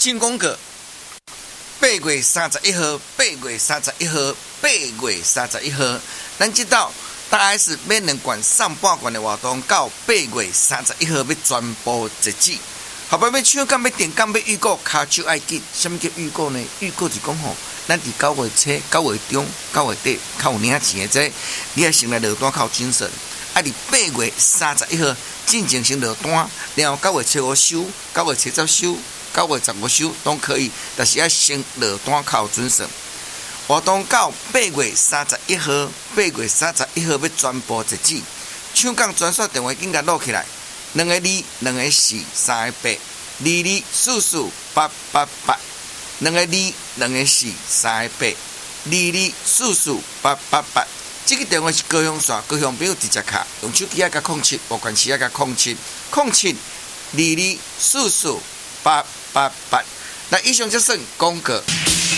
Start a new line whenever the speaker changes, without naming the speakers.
进攻个8月31号，8月31号，8月31号，咱知道大概是免两罐上半罐的活动到8月31号要全部截止。后摆要抢杆要定杆要预购，骹手爱紧。什么叫预购呢？预购是讲吼，咱伫9月初、9月中、9月底较有领钱的这，你要先来落单较有精神。啊，伫8月31号进前先落单，然后9月初5收，9月初10收，9月15收都可以，但是要先落单较有准绳。活动到8月31号，8月31号要全部截止。抢杆专线电话紧甲录起来，2个2、2个4、3个8、22448888，2个2、2个4、3个8、22448888。这个电话是高雄线，高雄朋友直接卡，用手机啊加07，无关系啊加07，0722448888。那以上就算广告。